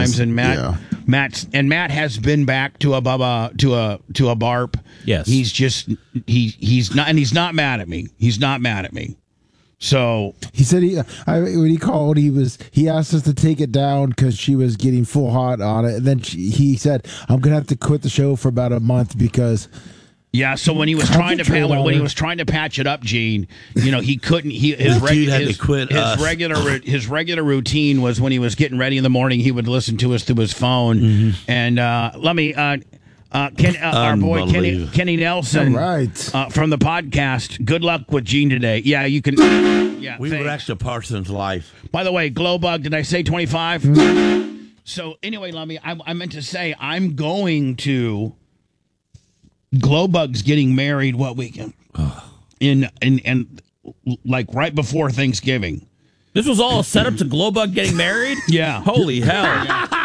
times, and Matt has been back to a barp. Yes, he's not mad at me. He's not mad at me. So he said when he called, he asked us to take it down because she was getting full hot on it, and then he said, "I'm gonna have to quit the show for about a month because." Yeah, so when he was trying to patch it up, Gene, he couldn't. His regular routine was when he was getting ready in the morning, he would listen to us through his phone. And our boy Kenny Nelson, from the podcast. Good luck with Gene today. Yeah, you can. Yeah, we wrecked a person's life. By the way, Glowbug, did I say 25? So anyway, Lummy, I meant to say I'm going to. Glowbug's getting married what weekend? In like right before Thanksgiving. This was all set up to Glowbug getting married? Yeah. Holy hell.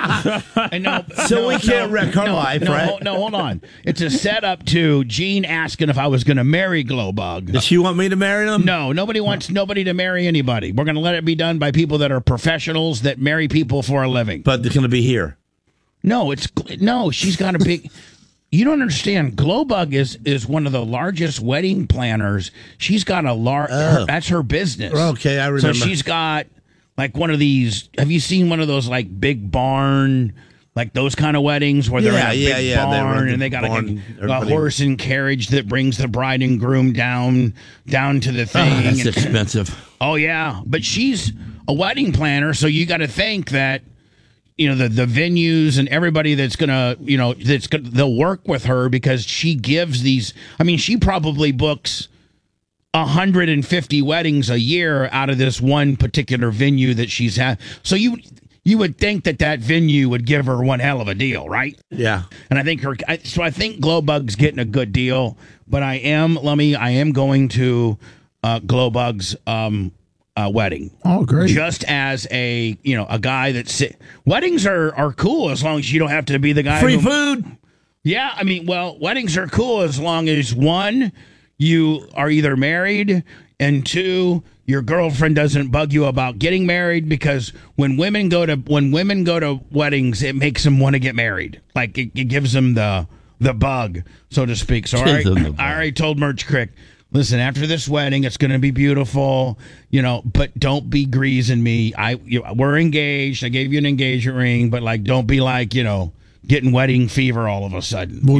We can't wreck her life, right? No, hold on. It's a setup to Gene asking if I was going to marry Glowbug. Does she want me to marry him? No, nobody wants nobody to marry anybody. We're going to let it be done by people that are professionals that marry people for a living. But they're going to be here. No, she's got a big... You don't understand. Glowbug is one of the largest wedding planners. She's got that's her business. Okay, I remember. So she's got like one of these. Have you seen one of those like big barn, like those kind of weddings where they're in a big barn and they got a horse and carriage that brings the bride and groom down to the thing. That's expensive. Oh yeah, but she's a wedding planner, so you got to think that. The venues and everybody that's gonna they'll work with her because she gives these. I mean, she probably books 150 weddings a year out of this one particular venue that she's had. So you would think that venue would give her one hell of a deal, right? Yeah. And I think I think Glowbug's getting a good deal, but I am going to Glowbug's wedding. Oh, great! Just as a guy that's weddings are cool as long as you don't have to be the guy. Free food. Yeah, I mean, weddings are cool as long as one, you are either married, and two, your girlfriend doesn't bug you about getting married, because when women go to weddings, it makes them want to get married. Like it gives them the bug, so to speak. So I already told Merch Crick. Listen, after this wedding, it's going to be beautiful, but don't be greasing me. We're engaged. I gave you an engagement ring, but don't be getting wedding fever all of a sudden. Well,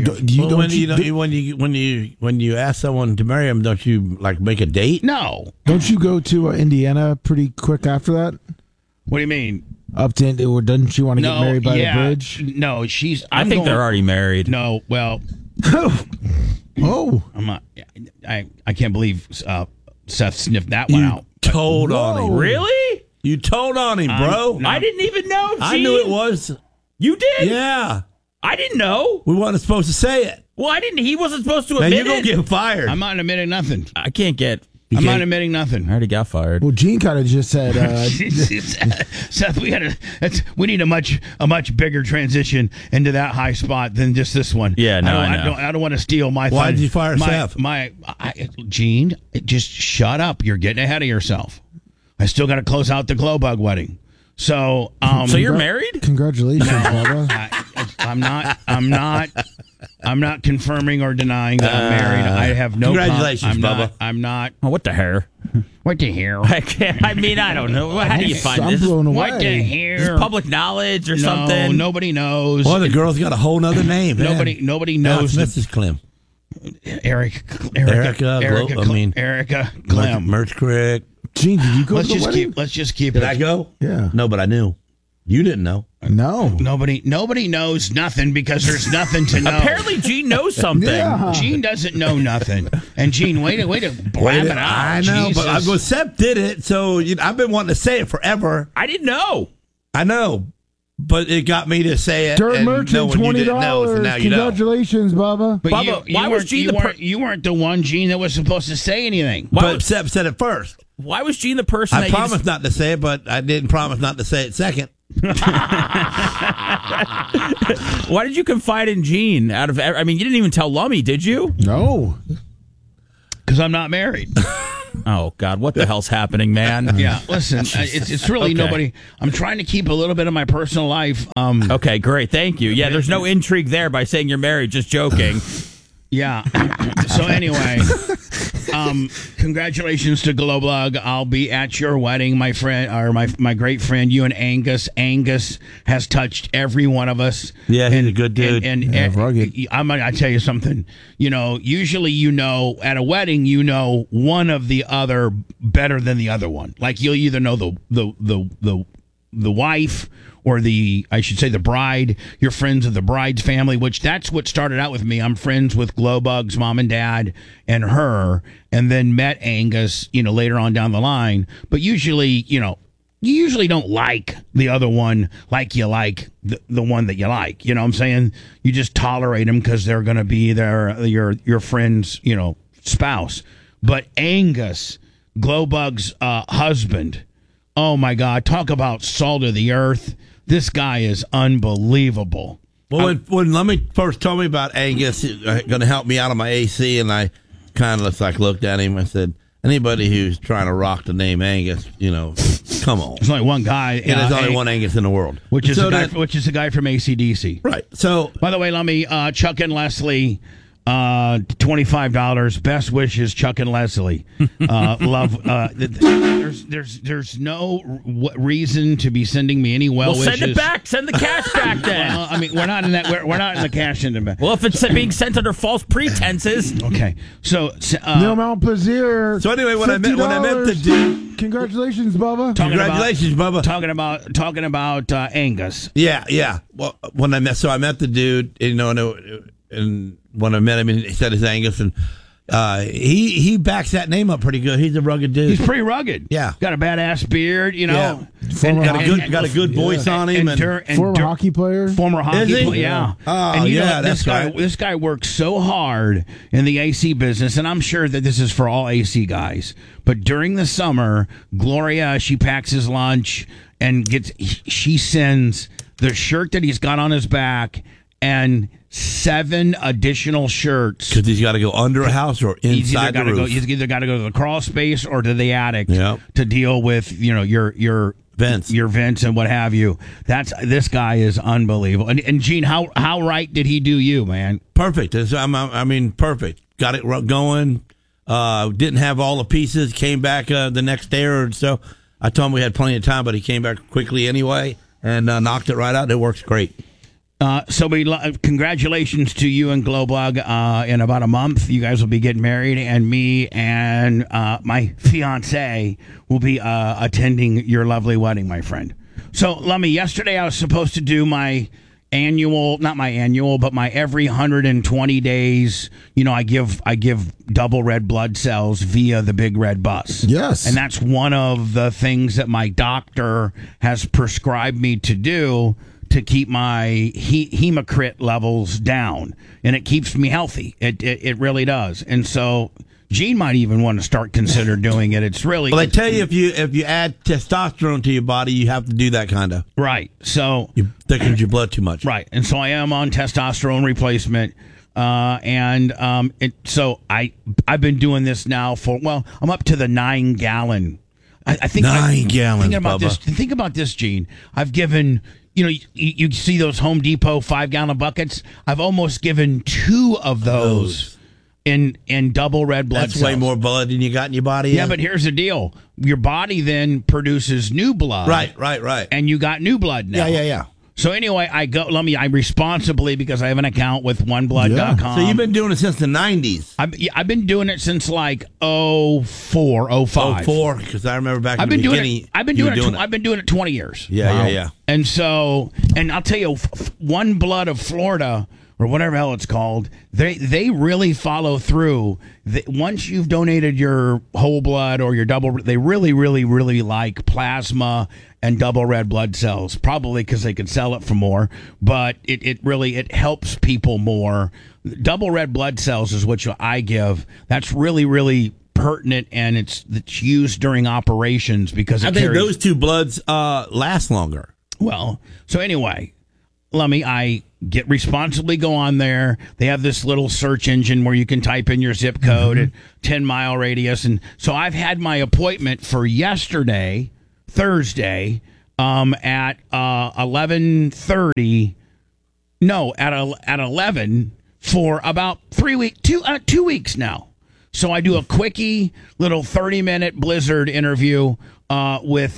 when you ask someone to marry them, don't you make a date? No. Don't you go to Indiana pretty quick after that? What do you mean? Up to, or doesn't she want to get married by the bridge? No, I think they're already married. No, well. Oh, I'm not. I can't believe Seth sniffed that one out. Told on him. Really? You told on him, bro. I didn't even know. Gene. I knew it was. You did? Yeah. I didn't know. We weren't supposed to say it. Well, I didn't. He wasn't supposed to admit it. You're gonna get fired. I'm not admitting nothing. I can't get. I'm not admitting nothing. I already got fired. Well, Gene kind of just said, Seth, we need a much bigger transition into that high spot than just this one. Yeah, no, I don't want to steal my. Why did you fire Seth? Gene, just shut up. You're getting ahead of yourself. I still got to close out the Glowbug wedding. So, so you're married? Congratulations, Bubba. I'm not confirming or denying that I'm married. I have no. Congratulations, Bubba. I'm not. Oh, what the hair? What the hair? I mean, I don't know. How do you find this? What the hair? Is this public knowledge or something? Nobody knows. Well, the girl's got a whole nother name. Nobody knows. That's Mrs. Clem. Erica Clem. Merch Crick. Gene, did you go to the wedding? Let's just keep Did I go? Yeah. No, but I knew. You didn't know. No. Nobody knows nothing because there's nothing to know. Apparently, Gene knows something. Yeah. Gene doesn't know nothing. And Gene, way to blab it out. I know, Jesus. but Seth did it, so I've been wanting to say it forever. I didn't know. I know, but it got me to say it. Dirt Merchant, $20. So now you Congratulations, Bubba. But Bubba, why was Gene you weren't the one, Gene, that was supposed to say anything. But Seth said it first. Why was Gene the person I promised not to say it, but I didn't promise not to say it second. Why did you confide in Gene? You didn't even tell Lummy, did you? No. Because I'm not married. Oh God, what the hell's happening, man? Yeah, listen, it's really Okay. nobody. I'm trying to keep a little bit of my personal life. Okay, great, thank you. Yeah, there's no intrigue there by saying you're married. Just joking. Yeah. So anyway, congratulations to Glowblog. I'll be at your wedding, my friend, or my great friend, you and Angus. Angus has touched every one of us. Yeah, he's a good dude. And rugged. I tell you something. Usually, at a wedding, one of the other better than the other one. Like you'll either know the wife, or I should say the bride. You're friends of the bride's family, which that's what started out with me. I'm friends with Glowbug's mom and dad and her, and then met Angus, later on down the line. But usually, you usually don't like the other one like you like the one that you like. You know what I'm saying? You just tolerate them because they're going to be your friend's, spouse. But Angus, Glowbug's husband, oh my God, talk about salt of the earth. This guy is unbelievable. Well, when Lummy first told me about Angus going to help me out on my AC, and I kind of looked at him and said, anybody who's trying to rock the name Angus, come on. There's only one guy. And there's only one Angus in the world. Which is the guy from AC/DC. Right. So, by the way, Lummy, Chuck and Leslie, $25. Best wishes, Chuck and Leslie. Love. There's no reason to be sending me any wishes. Send it back. Send the cash back then. Well, we're not in that. We're not in the cash sending back. Well, if it's being sent under false pretenses. Okay. So Neil Mount Plaisir. So anyway, when I met the dude, congratulations, Bubba. Congratulations, Bubba. Talking about Angus. Yeah. Well, when I met the dude, and when I met him, he said his Angus, and he backs that name up pretty good. He's a rugged dude. He's pretty rugged. Yeah, got a badass beard. Yeah. Got a good voice on him, and former hockey player. Former hockey player. Yeah. Oh, that's right. This guy works so hard in the AC business, and I'm sure that this is for all AC guys. But during the summer, Gloria, she packs his lunch and she sends the shirt that he's got on his back and 7 additional shirts. Because he's got to go under a house or inside the roof. He's either got to go to the crawl space or to the attic to deal with your vents, and what have you. This guy is unbelievable. And Gene, how right did he do you, man? Perfect. Perfect. Got it going. Didn't have all the pieces. Came back the next day or so. I told him we had plenty of time, but he came back quickly anyway and knocked it right out. It works great. So congratulations to you and Glowblog. In about a month, you guys will be getting married, and me and my fiance will be attending your lovely wedding, my friend. So, Lummy, yesterday I was supposed to do my my every 120 days. I give double red blood cells via the big red bus. Yes, and that's one of the things that my doctor has prescribed me to do to keep my hematocrit levels down, and it keeps me healthy. It really does. And so Gene might even want to consider doing it. It's really well. They tell you if you add testosterone to your body, you have to do that kind of right. So you thickens your blood too much. Right, and so I am on testosterone replacement. So I've been doing this now I'm up to the 9-gallon. I think 9 gallons. Think about this, Gene. I've given. You see those Home Depot 5-gallon buckets? I've almost given 2 of those in double red blood cells. That's way more blood than you got in your body. Yeah, but here's the deal. Your body then produces new blood. Right. And you got new blood now. Yeah. So anyway, I responsibly, because I have an account with oneblood.com. So you've been doing it since the 90s. I've been doing it since like 04, 05. 04, because I remember back in the beginning. I've been doing it 20 years. Yeah. And so, and I'll tell you, One Blood of Florida, or whatever the hell it's called, they really follow through. Once you've donated your whole blood or your double, they really, really, really like plasma and double red blood cells, probably because they could sell it for more, but it really helps people more. Double red blood cells is what I give. That's really, really pertinent, and it's used during operations because I think those 2 bloods last longer. Well, so anyway, Lummy, I responsibly go on there. They have this little search engine where you can type in your zip code at 10-mile radius. And so I've had my appointment for yesterday, Thursday, at 11:30. No, at 11 for about 2 weeks now. So I do a quickie little 30-minute Blizzard interview with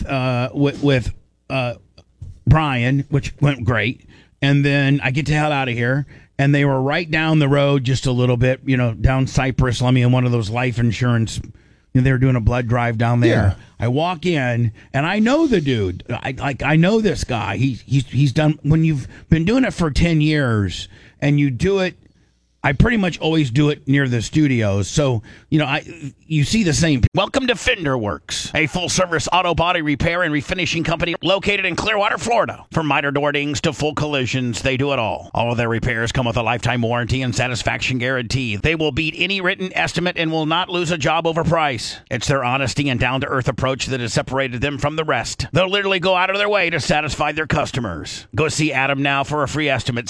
Brian, which went great. And then I get the hell out of here. And they were right down the road just a little bit, down Cypress. Let me in one of those life insurance. They were doing a blood drive down there. Yeah. I walk in and I know the dude. I know this guy. He's done, when you've been doing it for 10 years and you do it, I pretty much always do it near the studios. So, you see the same. Welcome to Fender Works, a full-service auto body repair and refinishing company located in Clearwater, Florida. From minor door dings to full collisions, they do it all. All of their repairs come with a lifetime warranty and satisfaction guarantee. They will beat any written estimate and will not lose a job over price. It's their honesty and down-to-earth approach that has separated them from the rest. They'll literally go out of their way to satisfy their customers. Go see Adam now for a free estimate,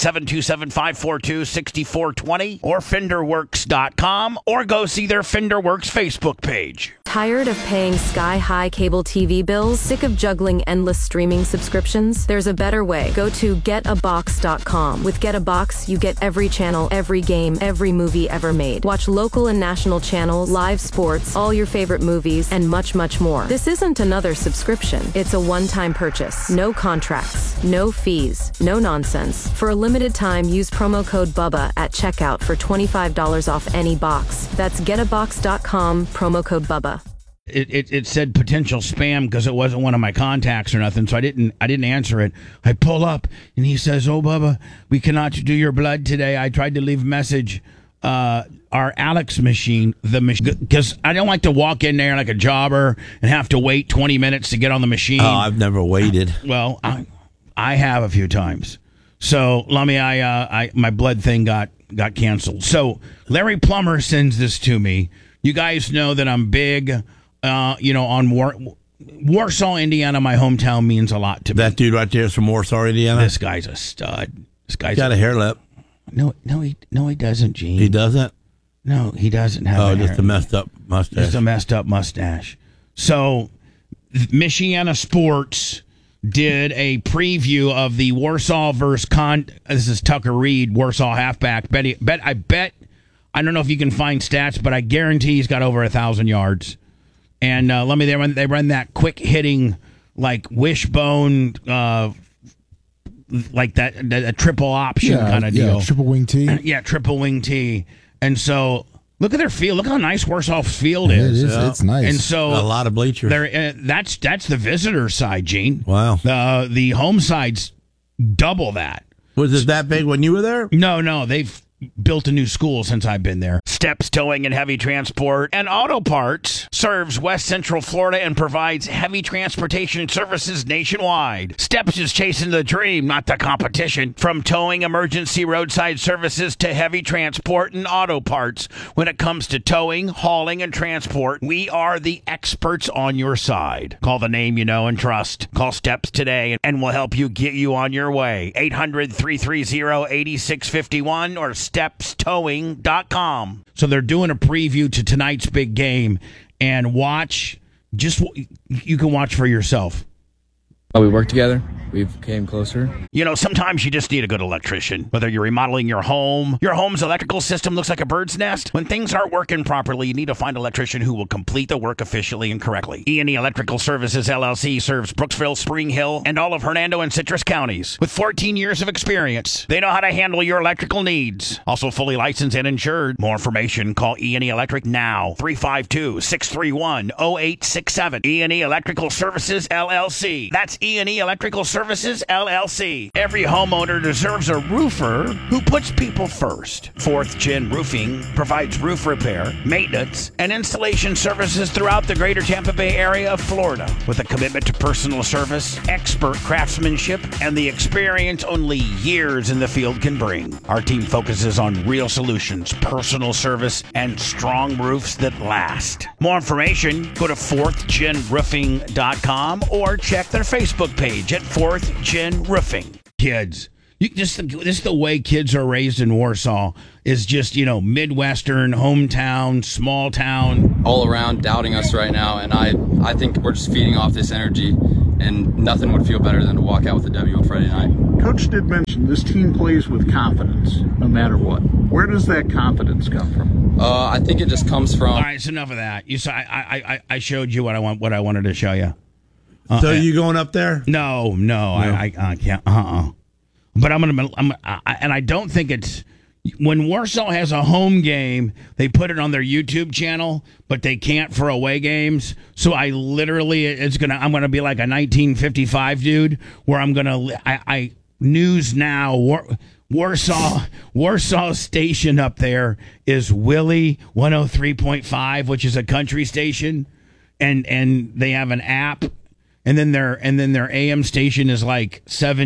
727-542-6420. Or FenderWorks.com, or go see their FenderWorks Facebook page. Tired of paying sky-high cable TV bills? Sick of juggling endless streaming subscriptions? There's a better way. Go to GetAbox.com. With GetAbox, you get every channel, every game, every movie ever made. Watch local and national channels, live sports, all your favorite movies, and much, much more. This isn't another subscription. It's a one-time purchase. No contracts, no fees, no nonsense. For a limited time, use promo code BUBBA at checkout for $25 off any box. That's GetAbox.com, promo code BUBBA. It said potential spam because it wasn't one of my contacts or nothing, so I didn't answer it. I pull up and he says, "Oh, Bubba, we cannot do your blood today. I tried to leave a message. Our Alex machine, because I don't like to walk in there like a jobber and have to wait 20 minutes to get on the machine." Oh, I've never waited. Well, I have a few times. So Lummy, my blood thing got canceled. So Larry Plummer sends this to me. You guys know that I'm big. On Warsaw, Indiana, my hometown, means a lot to me. That dude right there is from Warsaw, Indiana? This guy's a stud. This guy's got a hair lip. No, he doesn't, Gene. He doesn't? No, he doesn't have a just a messed up mustache. Just a messed up mustache. So, Michiana Sports did a preview of the Warsaw versus this is Tucker Reed, Warsaw halfback. I don't know if you can find stats, but I guarantee he's got over 1,000 yards. And they run that quick hitting, like wishbone, like that triple option kind of deal. Triple wing T. Yeah, triple wing T. And so look at their field. Look how nice Warsaw's field is. It is. It's nice. And so a lot of bleachers. That's the visitor side, Gene. Wow. The home side's double that. Was it that big when you were there? No, they've built a new school since I've been there. Steps Towing and Heavy Transport and Auto Parts serves West Central Florida and provides heavy transportation services nationwide. Steps is chasing the dream, not the competition. From towing, emergency roadside services to heavy transport and auto parts. When it comes to towing, hauling, and transport, we are the experts on your side. Call the name you know and trust. Call Steps today and we'll help you get you on your way. 800-330-8651 or StepsTowing.com. So they're doing a preview to tonight's big game, and you can watch for yourself. We work together. We've came closer. Sometimes you just need a good electrician. Whether you're remodeling your home's electrical system looks like a bird's nest. When things aren't working properly, you need to find an electrician who will complete the work efficiently and correctly. E&E Electrical Services, LLC serves Brooksville, Spring Hill, and all of Hernando and Citrus counties. With 14 years of experience, they know how to handle your electrical needs. Also fully licensed and insured. More information, call E&E Electric now. 352-631-0867. E&E Electrical Services, LLC. That's E&E Electrical Services, LLC. Every homeowner deserves a roofer who puts people first. Fourth Gen Roofing provides roof repair, maintenance, and installation services throughout the greater Tampa Bay area of Florida. With a commitment to personal service, expert craftsmanship, and the experience only years in the field can bring. Our team focuses on real solutions, personal service, and strong roofs that last. More information, go to fourthgenroofing.com or check their Facebook page at 4th Gen Roofing. Kids, Just the way kids are raised in Warsaw is just, Midwestern, hometown, small town. All around doubting us right now, and I think we're just feeding off this energy, and nothing would feel better than to walk out with a W on Friday night. Coach did mention this team plays with confidence, no matter what. Where does that confidence come from? I think it just comes from. All right, it's enough of that. You saw, I showed you what I wanted to show you. So you going up there? No. I can't. But and I don't think it's when Warsaw has a home game, they put it on their YouTube channel, but they can't for away games. So I'm gonna be like a 1955 dude, where I'm gonna News Now Warsaw station up there is Willie 103.5, which is a country station, and they have an app. And then their AM station is like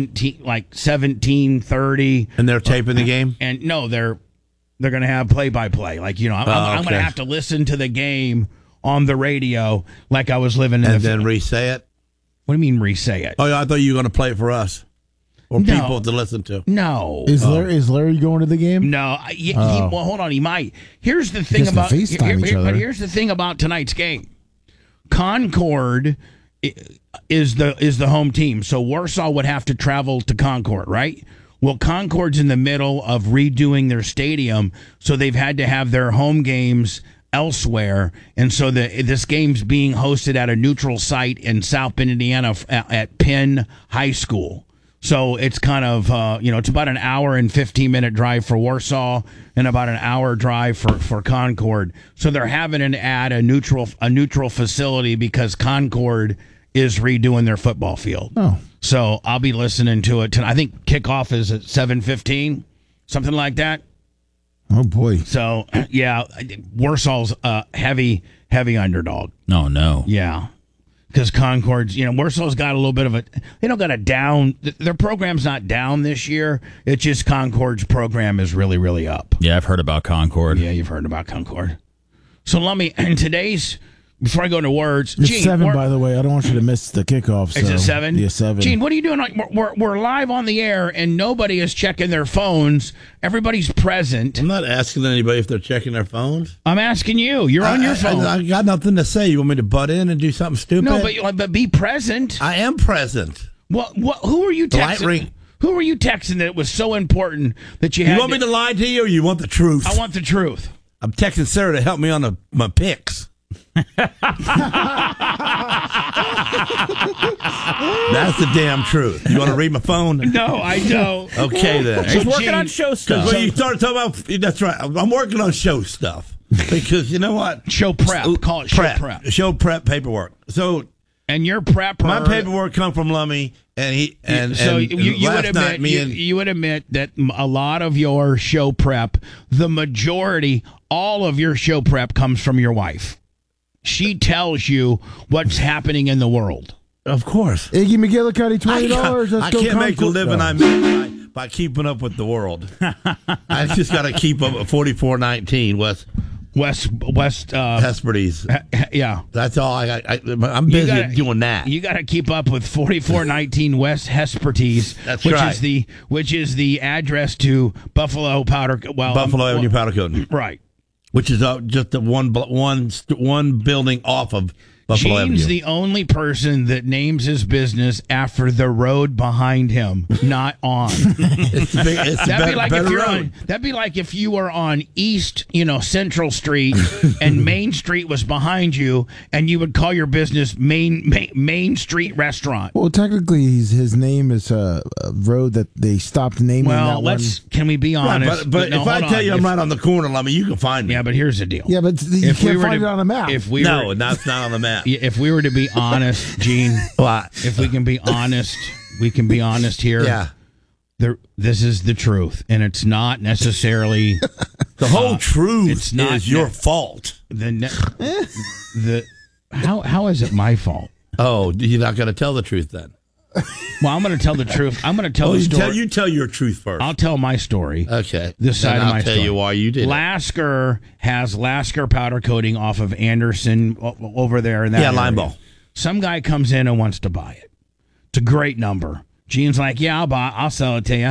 1730. And they're taping the game? And no, they're going to have play-by-play. I'm going to have to listen to the game on the radio like I was living in. And then re-say it? What do you mean re-say it? Oh, yeah, I thought you were going to play it for us. Or No. people to listen to. No. Is Larry going to the game? No. Well, hold on. He might. Here's the thing Just to about FaceTime each other. But here's the thing about tonight's game. Concord is the home team, so Warsaw would have to travel to Concord, right? Well, Concord's in the middle of redoing their stadium, so they've had to have their home games elsewhere, and so this game's being hosted at a neutral site in South Bend, Indiana, at Penn High School. So it's kind of it's about an hour and 15-minute drive for Warsaw and about an hour drive for Concord. So they're having to add a neutral facility because Concord is redoing their football field. Oh. So I'll be listening to it tonight. I think kickoff is at 7:15, something like that. Oh, boy. So, yeah, Warsaw's a heavy underdog. No. Yeah. Because Concord's, Warsaw's got a little bit of they don't got a down, their program's not down this year. It's just Concord's program is really, really up. Yeah, I've heard about Concord. Yeah, you've heard about Concord. So let me, and before I go into words, It's Gene, 7, by the way. I don't want you to miss the kickoff. Is so. it 7? Yeah, 7. Gene, what are you doing? We're live on the air, and nobody is checking their phones. Everybody's present. I'm not asking anybody if they're checking their phones. I'm asking you. You're on your phone. I got nothing to say. You want me to butt in and do something stupid? No, but be present. I am present. Who are you The texting? light ring. Who were you texting that it was so important that you had? You want me to lie to you, or you want the truth? I want the truth. I'm texting Sarah to help me on my picks. That's the damn truth. You want to read my phone? No, I don't. Okay, then. He's working on show stuff. Well, you started talking about. That's right. I'm working on show stuff because you know what? Show prep. Call it show prep. Show prep paperwork. So, and your prepper. my paperwork come from Lummy, and he and so and you would last night, admit you would admit that a lot of your show prep, the majority, all of your show prep comes from your wife. She tells you what's happening in the world. Of course. Iggy McGillicuddy, $20. I can't make the living I make by keeping up with the world. I just got to keep up at 4419 West Hesperdes. Yeah. That's all I got. I'm busy doing that. You got to keep up with 4419 West Hesperdes. That's which right. Which is the address to Buffalo Avenue Powder Coating. Right. Which is just the one building off of Buffalo Avenue. Gene's the only person that names his business after the road behind him, not on. That'd be like if you were on East, Central Street, and Main Street was behind you, and you would call your business Main Street Restaurant. Well, technically, his name is a road that they stopped naming. Well, that can we be honest? Right, but if I tell you I'm right on the corner, you can find me. Yeah, but here's the deal. Yeah, but you can't find it on a map. No, that's not on the map. If we were to be honest, Gene, if we can be honest, here. Yeah. This is the truth, and it's not necessarily the whole truth. It's not is your fault. How is it my fault? Oh, you're not going to tell the truth then? Well, I'm going to tell the truth. I'm going to tell the story. You tell your truth first. I'll tell my story. Okay. This side of my story. I'll tell you why you did Lasker has Lasker powder coating off of Anderson over there in that area. Limeball. Some guy comes in and wants to buy it. It's a great number. Gene's like, yeah, I'll sell it to you.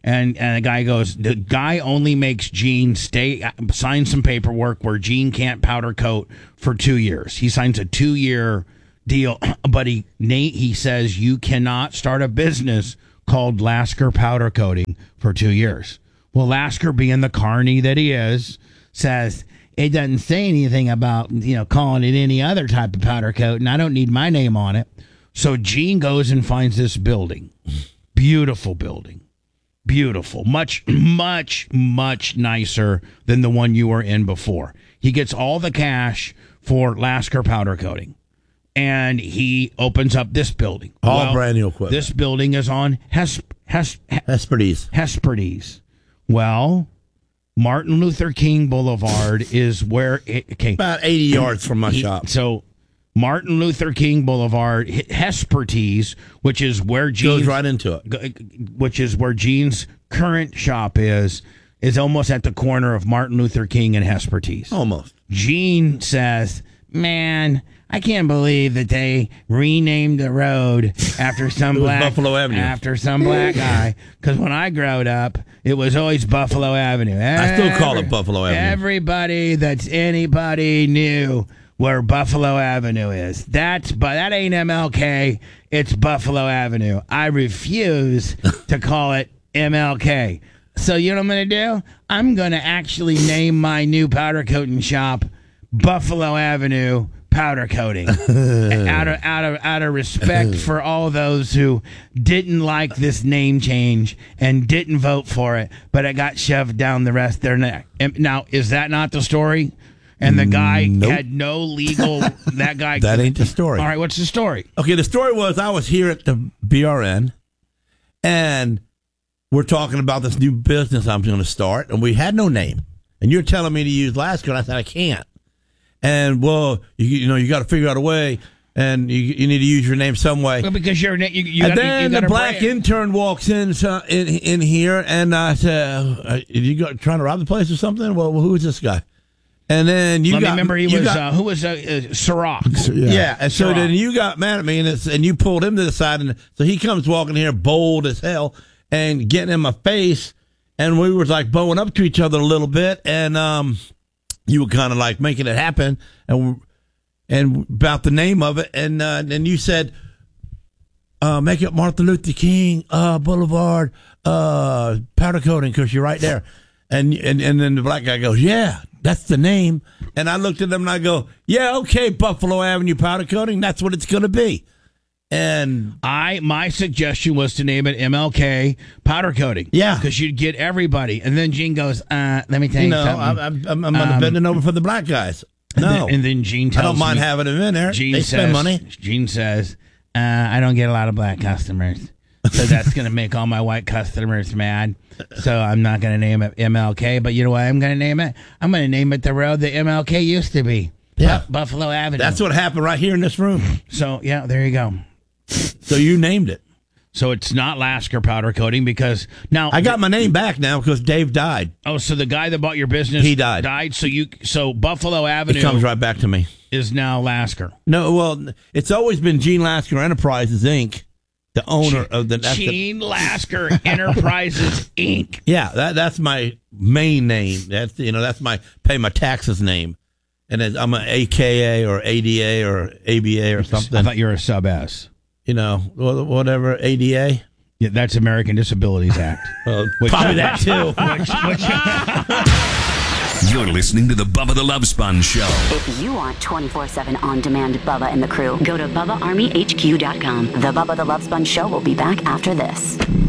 And the guy goes, the guy only makes Gene sign some paperwork where Gene can't powder coat for 2 years. He signs a 2-year deal, but he says you cannot start a business called Lasker Powder Coating for 2 years. Well, Lasker, being the carny that he is, says it doesn't say anything about calling it any other type of powder coat, and I don't need my name on it. So Gene goes and finds this building, beautiful building. Beautiful. Much, much, much nicer than the one you were in before. He gets all the cash for Lasker Powder Coating. And he opens up this building. All brand new equipment. This building is on Hesperdes. Hesperdes. Well, Martin Luther King Boulevard is where about 80 yards from my shop. So Martin Luther King Boulevard, Hesperdes, which is where Gene's goes right into it, which is where Gene's current shop is almost at the corner of Martin Luther King and Hesperdes. Almost. Gene says, "Man, I can't believe that they renamed the road after some Buffalo Avenue. After some black guy. Because when I growed up, it was always Buffalo Avenue. I still call it Buffalo Avenue. Everybody that's anybody knew where Buffalo Avenue is. That ain't MLK. It's Buffalo Avenue. I refuse to call it MLK. So you know what I'm going to do? I'm going to actually name my new powder coating shop Buffalo Avenue Powder Coating out of respect for all those who didn't like this name change and didn't vote for it, but it got shoved down the rest of their neck. Now, is that not the story? And the guy had no legal. That guy. That ain't the story. All right, what's the story? Okay, the story was I was here at the BRN, and we're talking about this new business I'm going to start, and we had no name. And you're telling me to use Lasker, and I said I can't. And well, you got to figure out a way, and you need to use your name some way. Well, because you then the black intern walks in here, and I said, "You trying to rob the place or something?" Well, who is this guy? And then remember he was who was Ciroc. Yeah, and so then you got mad at me, and you pulled him to the side, and so he comes walking here bold as hell and getting in my face, and we were like bowing up to each other a little bit, and you were kind of like making it happen, and about the name of it, and you said, make it Martin Luther King Boulevard powder coating because you're right there, and then the black guy goes, yeah. That's the name. And I looked at them and I go, yeah, okay, Buffalo Avenue Powder Coating. That's what it's going to be. And my suggestion was to name it MLK Powder Coating. Yeah. Because you'd get everybody. And then Gene goes, let me tell you something. I'm bending over for the black guys. No. And then Gene tells me. I don't mind having them in there. They spend money. Gene says, I don't get a lot of black customers. So that's going to make all my white customers mad. So I'm not going to name it MLK. But you know what I'm going to name it? I'm going to name it the road that MLK used to be. Yeah. Buffalo Avenue. That's what happened right here in this room. So, yeah, there you go. So you named it. So it's not Lasker Powder Coating because now... I got my name back now because Dave died. Oh, so the guy that bought your business... He died. So Buffalo Avenue... It comes right back to me. ...is now Lasker. No, well, it's always been Gene Lasker Enterprises, Inc., the owner of the... Gene Lasker Enterprises, Inc. Yeah, that's my main name. That's my pay my taxes name. And I'm an AKA or ADA or ABA or something. I thought you were a sub S. Whatever, ADA. Yeah, that's American Disabilities Act. Probably that too. You're listening to the Bubba the Love Sponge Show. If you want 24/7 on-demand Bubba and the crew, go to BubbaArmyHQ.com. The Bubba the Love Sponge Show will be back after this.